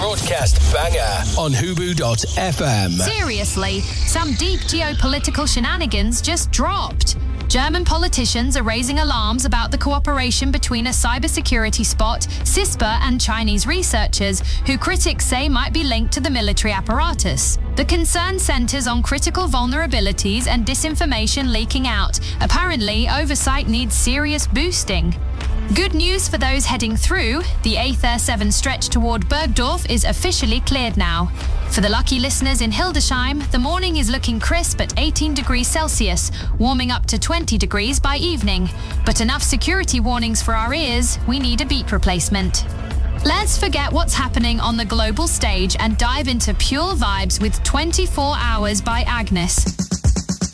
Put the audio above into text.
broadcast banger on Hubu.fm. Seriously, some deep geopolitical shenanigans just dropped. German politicians are raising alarms about the cooperation between a cybersecurity spot, CISPA, and Chinese researchers, who critics say might be linked to the military apparatus. The concern centers on critical vulnerabilities and disinformation leaking out. Apparently, oversight needs serious boosting. Good news for those heading through. The A37 stretch toward Bergdorf is officially cleared now. For the lucky listeners in Hildesheim, the morning is looking crisp at 18 degrees Celsius, warming up to 20 degrees by evening. But enough security warnings for our ears, we need a beat replacement. Let's forget what's happening on the global stage and dive into pure vibes with 24 Hours by Agnes.